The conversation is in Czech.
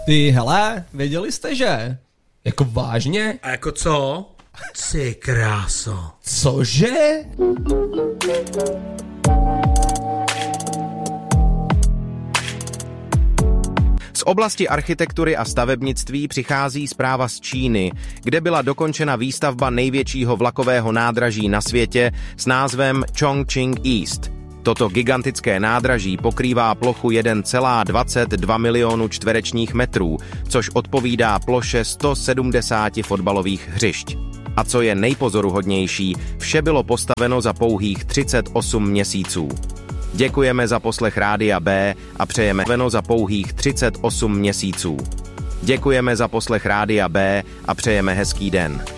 Ty hele, věděli jste, že? Jako vážně? A jako co? Ty kráso. Cože? Z oblasti architektury a stavebnictví přichází zpráva z Číny, kde byla dokončena výstavba největšího vlakového nádraží na světě s názvem Chongqing East. Toto gigantické nádraží pokrývá plochu 1,22 milionu čtverečních metrů, což odpovídá ploše 170 fotbalových hřišť. A co je nejpozoruhodnější, vše bylo postaveno za pouhých 38 měsíců. Děkujeme za poslech Rádia B a přejeme za pouhých 38 měsíců. Děkujeme za poslech Rádia B a přejeme hezký den.